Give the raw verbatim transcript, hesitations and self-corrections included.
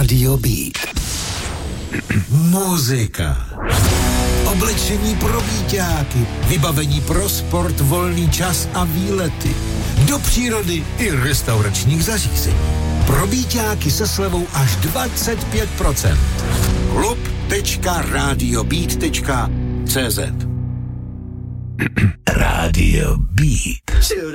Rádio Beat. Muzika. Oblečení pro býťáky, vybavení pro sport, volný čas a výlety. Do přírody i restauračních zařízení. Pro býťáky se slevou až dvacet pět procent. klub tečka radiobeat tečka cé zet. Radio Beat.